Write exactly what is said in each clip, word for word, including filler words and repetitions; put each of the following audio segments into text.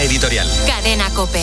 editorial. Cadena COPE.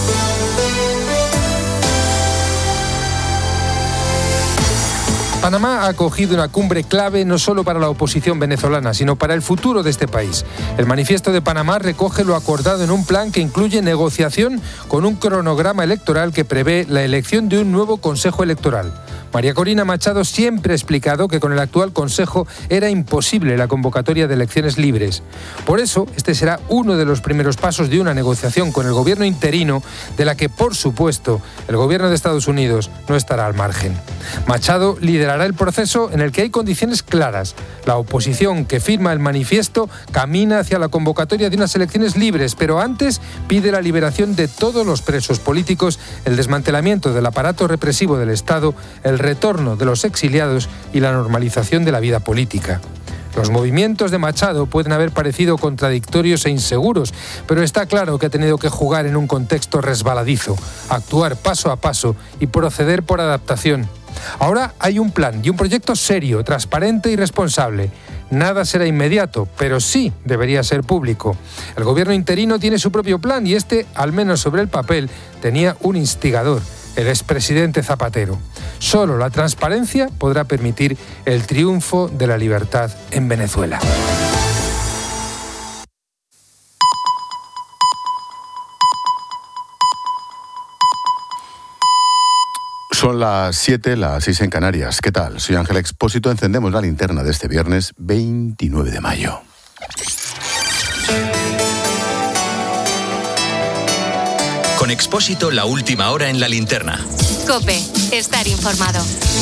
Panamá ha acogido una cumbre clave no solo para la oposición venezolana, sino para el futuro de este país. El manifiesto de Panamá recoge lo acordado en un plan que incluye negociación con un cronograma electoral que prevé la elección de un nuevo Consejo Electoral. María Corina Machado siempre ha explicado que con el actual Consejo era imposible la convocatoria de elecciones libres. Por eso, este será uno de los primeros pasos de una negociación con el gobierno interino, de la que, por supuesto, el gobierno de Estados Unidos no estará al margen. Machado liderará el proceso en el que hay condiciones claras. La oposición que firma el manifiesto camina hacia la convocatoria de unas elecciones libres, pero antes pide la liberación de todos los presos políticos, el desmantelamiento del aparato represivo del Estado, el retorno de los exiliados y la normalización de la vida política. Los movimientos de Machado pueden haber parecido contradictorios e inseguros, pero está claro que ha tenido que jugar en un contexto resbaladizo, actuar paso a paso y proceder por adaptación. Ahora hay un plan y un proyecto serio, transparente y responsable. Nada será inmediato, pero sí debería ser público. El gobierno interino tiene su propio plan y este, al menos sobre el papel, tenía un instigador, el expresidente Zapatero. Solo la transparencia podrá permitir el triunfo de la libertad en Venezuela. Son las siete, las seis en Canarias. ¿Qué tal? Soy Ángel Expósito. Encendemos la linterna de este viernes veintinueve de mayo. Con Expósito, la última hora en la linterna. COPE, estar informado.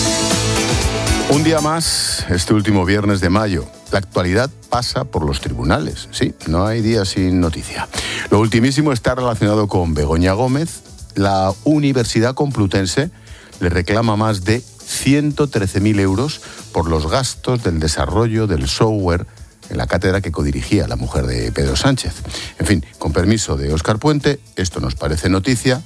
Un día más, este último viernes de mayo. La actualidad pasa por los tribunales. Sí, no hay día sin noticia. Lo ultimísimo está relacionado con Begoña Gómez. La Universidad Complutense le reclama más de ciento trece mil euros por los gastos del desarrollo del software en la cátedra que codirigía la mujer de Pedro Sánchez. En fin, con permiso de Óscar Puente, esto nos parece noticia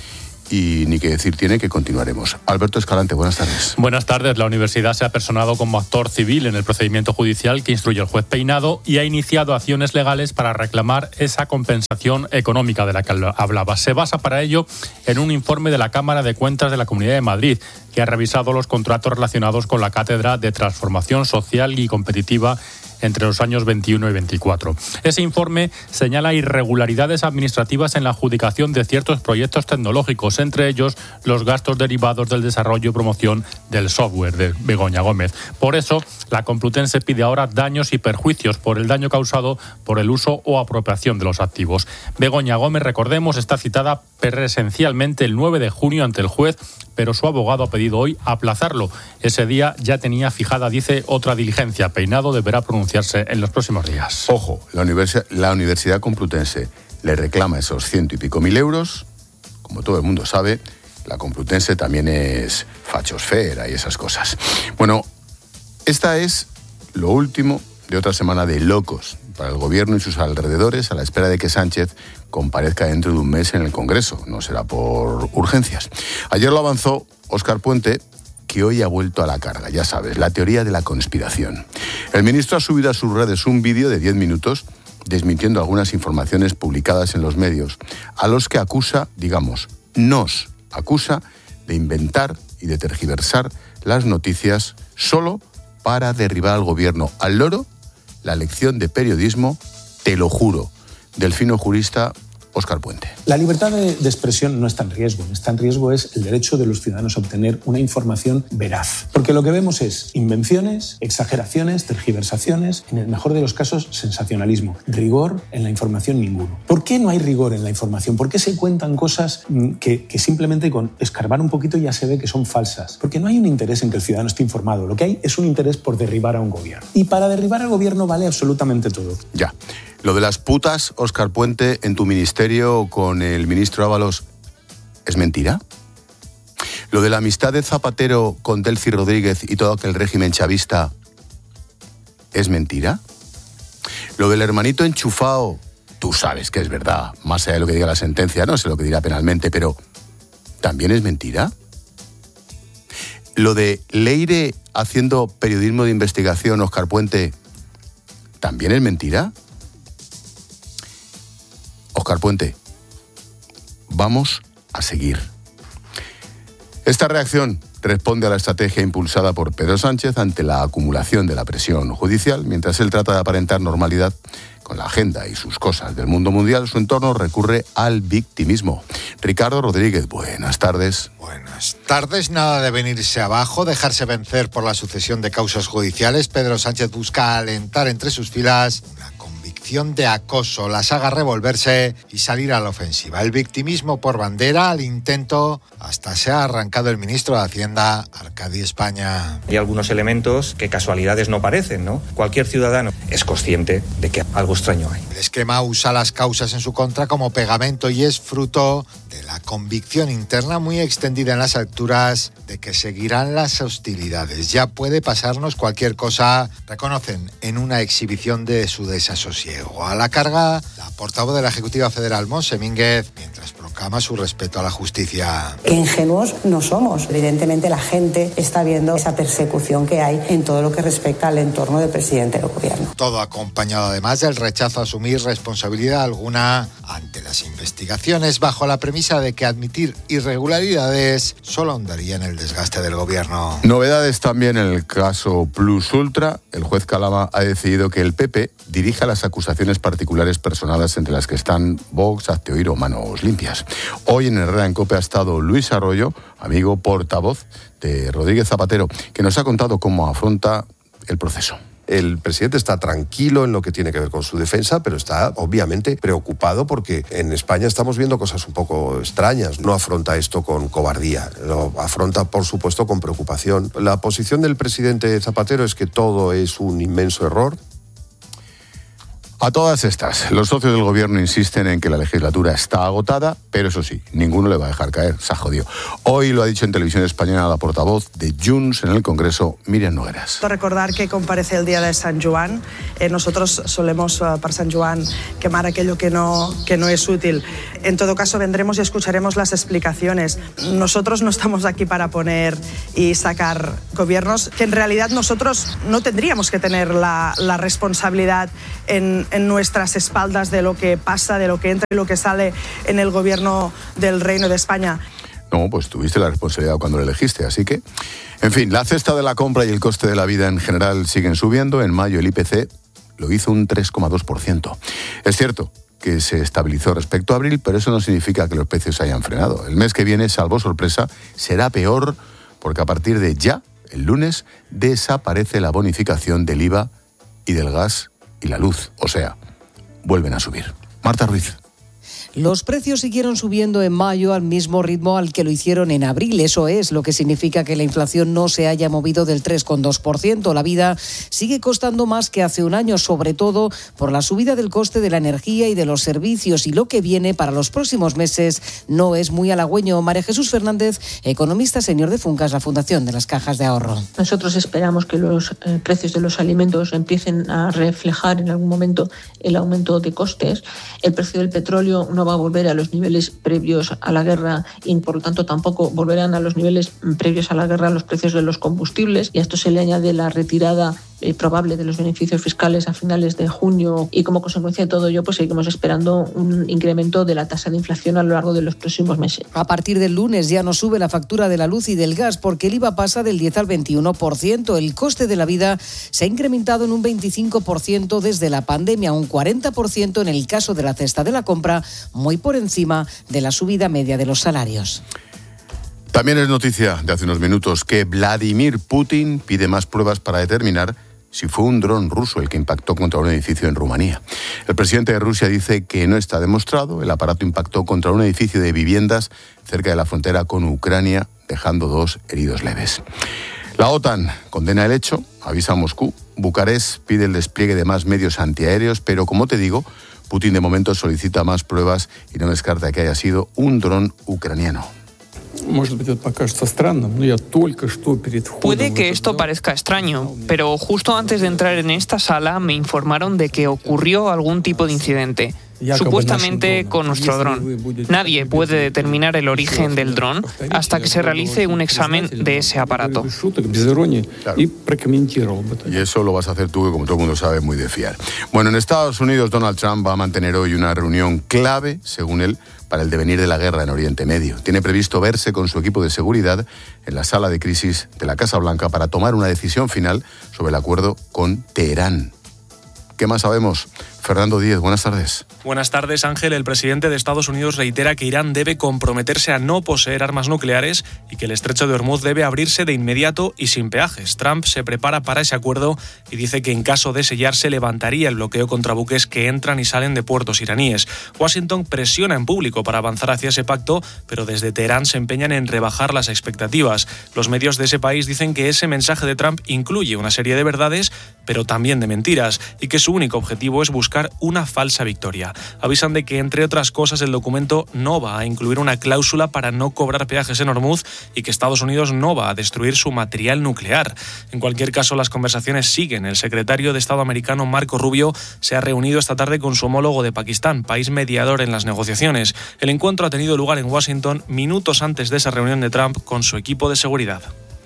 y ni que decir tiene que continuaremos. Alberto Escalante, buenas tardes. Buenas tardes. La universidad se ha personado como actor civil en el procedimiento judicial que instruye el juez Peinado y ha iniciado acciones legales para reclamar esa compensación económica de la que hablaba. Se basa para ello en un informe de la Cámara de Cuentas de la Comunidad de Madrid, que ha revisado los contratos relacionados con la Cátedra de Transformación Social y Competitiva entre los años veintiuno y veinticuatro. Ese informe señala irregularidades administrativas en la adjudicación de ciertos proyectos tecnológicos, entre ellos los gastos derivados del desarrollo y promoción del software de Begoña Gómez. Por eso, la Complutense pide ahora daños y perjuicios por el daño causado por el uso o apropiación de los activos. Begoña Gómez, recordemos, está citada presencialmente el nueve de junio ante el juez, pero su abogado ha pedido hoy aplazarlo. Ese día ya tenía fijada, dice, otra diligencia. Peinado deberá pronunciarse en los próximos días. Ojo, la, universi- la Universidad Complutense le reclama esos ciento y pico mil euros. Como todo el mundo sabe, la Complutense también es fachosfera y esas cosas. Bueno, esta es lo último de otra semana de locos para el gobierno y sus alrededores, a la espera de que Sánchez comparezca dentro de un mes en el Congreso. No será por urgencias. Ayer lo avanzó Óscar Puente, que hoy ha vuelto a la carga, ya sabes, la teoría de la conspiración. El ministro ha subido a sus redes un vídeo de diez minutos desmintiendo algunas informaciones publicadas en los medios, a los que acusa, digamos, nos acusa de inventar y de tergiversar las noticias solo para derribar al gobierno. Al loro, la lección de periodismo, te lo juro, del fino jurista Óscar Puente. La libertad de, de expresión no está en riesgo. Está en riesgo es el derecho de los ciudadanos a obtener una información veraz. Porque lo que vemos es invenciones, exageraciones, tergiversaciones, en el mejor de los casos, sensacionalismo. Rigor en la información ninguno. ¿Por qué no hay rigor en la información? ¿Por qué se cuentan cosas que, que simplemente con escarbar un poquito ya se ve que son falsas? Porque no hay un interés en que el ciudadano esté informado. Lo que hay es un interés por derribar a un gobierno. Y para derribar al gobierno vale absolutamente todo. Ya. Lo de las putas, Óscar Puente, en tu ministerio con el ministro Ábalos, ¿es mentira? Lo de la amistad de Zapatero con Delcy Rodríguez y todo aquel régimen chavista, ¿es mentira? Lo del hermanito enchufado, tú sabes que es verdad, más allá de lo que diga la sentencia, no sé lo que dirá penalmente, pero ¿también es mentira? Lo de Leire haciendo periodismo de investigación, Óscar Puente, ¿también es mentira? Óscar Puente, vamos a seguir. Esta reacción responde a la estrategia impulsada por Pedro Sánchez ante la acumulación de la presión judicial. Mientras él trata de aparentar normalidad con la agenda y sus cosas del mundo mundial, su entorno recurre al victimismo. Ricardo Rodríguez, buenas tardes. Buenas tardes. Nada de venirse abajo, dejarse vencer por la sucesión de causas judiciales. Pedro Sánchez busca alentar entre sus filas una convicción de acoso, las haga revolverse y salir a la ofensiva. El victimismo por bandera, al intento, hasta se ha arrancado el ministro de Hacienda, Arcadi España. Hay algunos elementos que casualidades no parecen, ¿no? Cualquier ciudadano es consciente de que algo extraño hay. El esquema usa las causas en su contra como pegamento y es fruto de la convicción interna muy extendida en las alturas de que seguirán las hostilidades. Ya puede pasarnos cualquier cosa, reconocen en una exhibición de su desasosiego. A la carga, la portavoz de la Ejecutiva Federal, Montse Mínguez, mientras proclama su respeto a la justicia. Ingenuos no somos. Evidentemente la gente está viendo esa persecución que hay en todo lo que respecta al entorno del presidente del gobierno. Todo acompañado además del rechazo a asumir responsabilidad alguna ante las investigaciones, bajo la premisa de que admitir irregularidades solo ahondaría en el desgaste del gobierno. Novedades también en el caso Plus Ultra. El juez Calama ha decidido que el P P dirija las acusaciones particulares personadas, entre las que están Vox, Hazte Oír o Manos Limpias. Hoy en Herrera en COPE ha estado Luis Arroyo, amigo portavoz de Rodríguez Zapatero, que nos ha contado cómo afronta el proceso. El presidente está tranquilo en lo que tiene que ver con su defensa, pero está obviamente preocupado porque en España estamos viendo cosas un poco extrañas. No afronta esto con cobardía, lo afronta, por supuesto, con preocupación. La posición del presidente Zapatero es que todo es un inmenso error. A todas estas, los socios del gobierno insisten en que la legislatura está agotada, pero eso sí, ninguno le va a dejar caer, se ha jodido. Hoy lo ha dicho en Televisión Española la portavoz de Junts en el Congreso, Míriam Nogueras. Recordar que comparece el día de San Joan. Eh, nosotros solemos uh, para San Joan quemar aquello que no, que no es útil. En todo caso, vendremos y escucharemos las explicaciones. Nosotros no estamos aquí para poner y sacar gobiernos, que en realidad nosotros no tendríamos que tener la, la responsabilidad en en nuestras espaldas de lo que pasa, de lo que entra y lo que sale en el gobierno del Reino de España. No, pues tuviste la responsabilidad cuando lo elegiste, así que... En fin, la cesta de la compra y el coste de la vida en general siguen subiendo. En mayo el I P C lo hizo un tres coma dos por ciento. Es cierto que se estabilizó respecto a abril, pero eso no significa que los precios hayan frenado. El mes que viene, salvo sorpresa, será peor porque a partir de ya, el lunes, desaparece la bonificación del I V A y del gas y la luz, o sea, vuelven a subir. Marta Ruiz. Los precios siguieron subiendo en mayo al mismo ritmo al que lo hicieron en abril. Eso es lo que significa que la inflación no se haya movido del tres coma dos por ciento. La vida sigue costando más que hace un año, sobre todo por la subida del coste de la energía y de los servicios. Y lo que viene para los próximos meses no es muy halagüeño. María Jesús Fernández, economista senior de Funcas, la Fundación de las Cajas de Ahorro. Nosotros esperamos que los eh, precios de los alimentos empiecen a reflejar en algún momento el aumento de costes. El precio del petróleo no va a volver a los niveles previos a la guerra y por lo tanto tampoco volverán a los niveles previos a la guerra los precios de los combustibles, y a esto se le añade la retirada eh, probable de los beneficios fiscales a finales de junio, y como consecuencia de todo ello pues seguimos esperando un incremento de la tasa de inflación a lo largo de los próximos meses. A partir del lunes ya no sube la factura de la luz y del gas porque el I V A pasa del diez al veintiuno por ciento. El coste de la vida se ha incrementado en un veinticinco por ciento desde la pandemia, un cuarenta por ciento en el caso de la cesta de la compra, muy por encima de la subida media de los salarios. También es noticia de hace unos minutos que Vladimir Putin pide más pruebas para determinar si fue un dron ruso el que impactó contra un edificio en Rumanía. El presidente de Rusia dice que no está demostrado. El aparato impactó contra un edificio de viviendas cerca de la frontera con Ucrania, dejando dos heridos leves. La OTAN condena el hecho, avisa a Moscú. Bucarest pide el despliegue de más medios antiaéreos, pero como te digo, Putin de momento solicita más pruebas y no descarta que haya sido un dron ucraniano. Puede que esto parezca extraño, pero justo antes de entrar en esta sala me informaron de que ocurrió algún tipo de incidente. supuestamente con nuestro dron. Nadie puede determinar el origen del dron hasta que se realice un examen de ese aparato. Claro. Y eso lo vas a hacer tú, que como todo el mundo sabe, muy de fiar. Bueno, en Estados Unidos Donald Trump va a mantener hoy una reunión clave, según él, para el devenir de la guerra en Oriente Medio. Tiene previsto verse con su equipo de seguridad en la sala de crisis de la Casa Blanca para tomar una decisión final sobre el acuerdo con Teherán. ¿Qué más sabemos? Fernando Díez, buenas tardes. Buenas tardes, Ángel. El presidente de Estados Unidos reitera que Irán debe comprometerse a no poseer armas nucleares y que el estrecho de Hormuz debe abrirse de inmediato y sin peajes. Trump se prepara para ese acuerdo y dice que en caso de sellarse levantaría el bloqueo contra buques que entran y salen de puertos iraníes. Washington presiona en público para avanzar hacia ese pacto, pero desde Teherán se empeñan en rebajar las expectativas. Los medios de ese país dicen que ese mensaje de Trump incluye una serie de verdades, pero también de mentiras, y que su único objetivo es buscar una falsa victoria. Avisan de que, entre otras cosas, el documento no va a incluir una cláusula para no cobrar peajes en Hormuz y que Estados Unidos no va a destruir su material nuclear. En cualquier caso, las conversaciones siguen. El secretario de Estado americano, Marco Rubio, se ha reunido esta tarde con su homólogo de Pakistán, país mediador en las negociaciones. El encuentro ha tenido lugar en Washington minutos antes de esa reunión de Trump con su equipo de seguridad.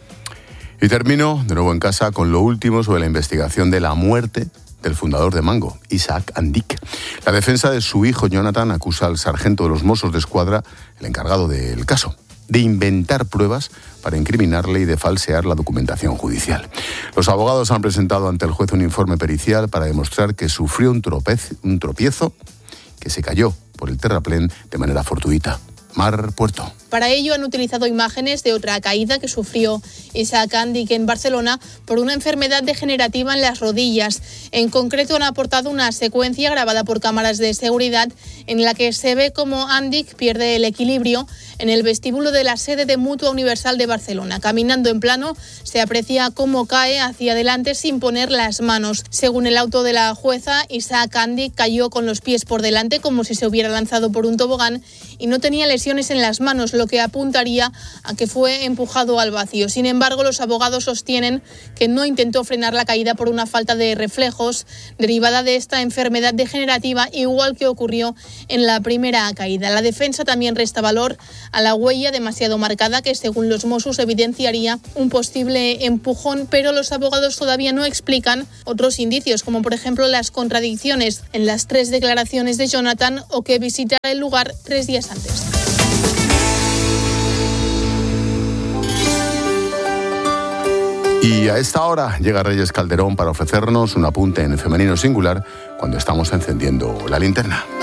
Y termino de nuevo en casa con lo último sobre la investigación de la muerte del fundador de Mango, Isaac Andic. La defensa de su hijo Jonathan acusa al sargento de los Mossos de Escuadra, el encargado del caso, de inventar pruebas para incriminarle y de falsear la documentación judicial. Los abogados han presentado ante el juez un informe pericial para demostrar que sufrió un, tropez, un tropiezo, que se cayó por el terraplén de manera fortuita. Mar Puerto. Para ello han utilizado imágenes de otra caída que sufrió Isaac Andic en Barcelona por una enfermedad degenerativa en las rodillas. En concreto han aportado una secuencia grabada por cámaras de seguridad en la que se ve cómo Andic pierde el equilibrio en el vestíbulo de la sede de Mutua Universal de Barcelona. Caminando en plano se aprecia cómo cae hacia adelante sin poner las manos. Según el auto de la jueza, Isaac Andic cayó con los pies por delante como si se hubiera lanzado por un tobogán y no tenía lesiones en las manos, lo que apuntaría a que fue empujado al vacío. Sin embargo, los abogados sostienen que no intentó frenar la caída por una falta de reflejos derivada de esta enfermedad degenerativa, igual que ocurrió en la primera caída. La defensa también resta valor a la huella demasiado marcada que, según los Mossos, evidenciaría un posible empujón, pero los abogados todavía no explican otros indicios, como por ejemplo las contradicciones en las tres declaraciones de Jonathan o que visitara el lugar tres días antes. Y a esta hora llega Reyes Calderón para ofrecernos un apunte en femenino singular cuando estamos encendiendo la linterna.